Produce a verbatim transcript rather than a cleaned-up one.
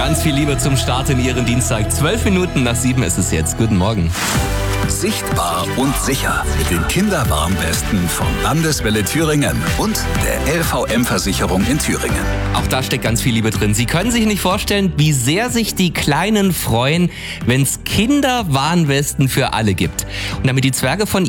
Ganz viel Liebe zum Start in Ihren Dienstag. Zwölf Minuten nach sieben ist es jetzt. Guten Morgen. Sichtbar und sicher mit den Kinderwarnwesten von Landeswelle Thüringen und der L V M-Versicherung in Thüringen. Auch da steckt ganz viel Liebe drin. Sie können sich nicht vorstellen, wie sehr sich die Kleinen freuen, wenn es Kinderwarnwesten für alle gibt. Und damit die Zwerge von